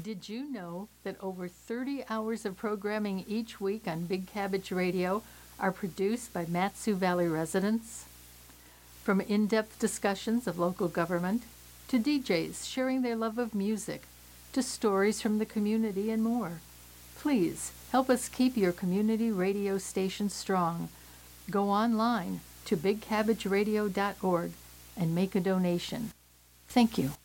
Did you know that over 30 hours of programming each week on Big Cabbage Radio are produced by Mat-Su Valley residents? From in-depth discussions of local government, to DJs sharing their love of music, to stories from the community and more. Please help us keep your community radio station strong. Go online to bigcabbageradio.org and make a donation. Thank you.